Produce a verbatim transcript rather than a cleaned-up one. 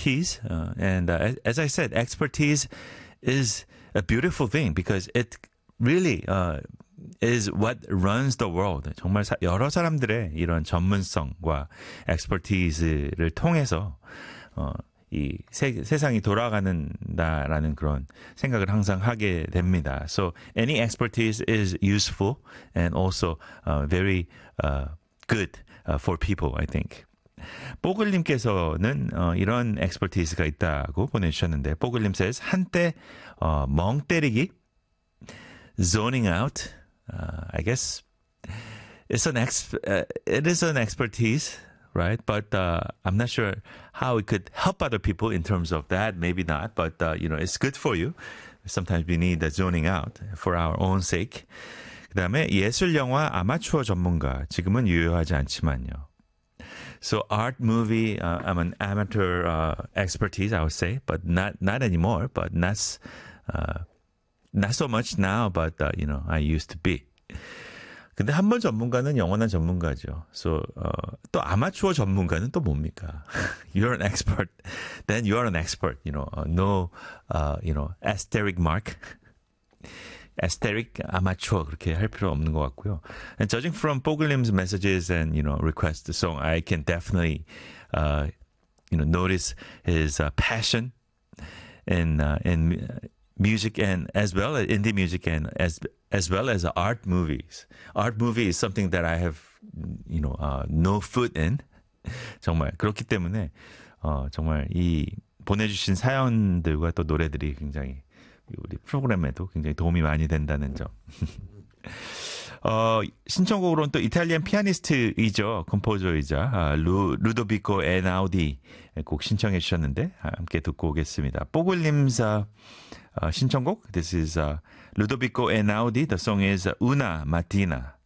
expertise. Uh, and uh, as, as I said, expertise is a beautiful thing because it really uh, is what runs the world. 정말 사, 여러 사람들의 이런 전문성과 expertise를 통해서 어, 이 세, 세상이 돌아가는다라는 그런 생각을 항상 하게 됩니다. So any expertise is useful and also uh, very uh, good uh, for people, I think. 뽀글님께서는 어, 이런 expertise가 있다고 보내주셨는데 뽀글님 says 한때 어, 멍 때리기, zoning out. Uh, I guess it's an ex. Uh, it is an expertise. Right, but uh, I'm not sure how it could help other people in terms of that. Maybe not, but uh, you know, it's good for you. Sometimes we need the zoning out for our own sake. 그다음에 예술 영화 아마추어 전문가 지금은 유효하지 않지만요. So art movie, uh, I'm an amateur uh, expertise, I would say, but not not anymore. But not uh, not so much now. But uh, you know, I used to be. 근데 한 번 전문가는 영원한 전문가죠. So, 어, 또 아마추어 전문가는 또 뭡니까? You're an expert. Then you are an expert. You know, uh, no, uh, you know, asterisk mark. asterisk 아마추어 그렇게 할 필요 없는 것 같고요. And judging from Poglim's messages and, you know, requests the song, I can definitely, uh, you know, notice his uh, passion in, uh, in music and as well as indie music and as as well as art movies. Art movie is something that I have, you know, uh, no foot in. 정말 그렇기 때문에 어, 정말 이 보내주신 사연들과 또 노래들이 굉장히 우리 프로그램에도 굉장히 도움이 많이 된다는 점. 어, 신청곡으로는 또 이탈리안 피아니스트이죠. 컴포저이자 아, 루, 루도비코 에나우디 곡 신청해 주셨는데 함께 듣고 오겠습니다. 뽀글님사 uh, 신청곡. This is uh, Ludovico Einaudi. The song is uh, Una Mattina.